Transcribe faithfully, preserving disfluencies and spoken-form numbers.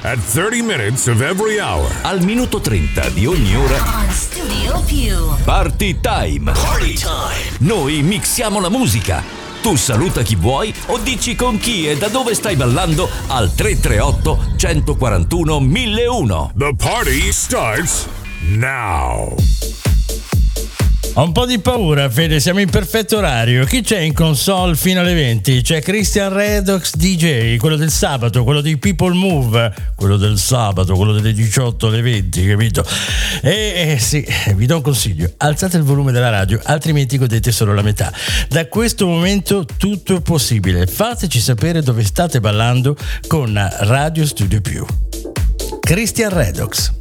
at thirty minutes of every hour. Al minuto trenta di ogni ora. On Studio Più. Party time. Party time. Noi mixiamo la musica. Tu saluta chi vuoi o dici con chi e da dove stai ballando al tre tre otto, uno quattro uno, mille uno. The party starts now. Ho un po' di paura, Fede, siamo in perfetto orario. Chi c'è in console fino alle venti? C'è Christian Redox D J, quello del sabato, quello di People Move, quello del sabato, quello delle diciotto alle venti, capito? E eh, sì, vi do un consiglio: alzate il volume della radio, altrimenti godete solo la metà. Da questo momento tutto è possibile. Fateci sapere dove state ballando con Radio Studio Più. Christian Redox.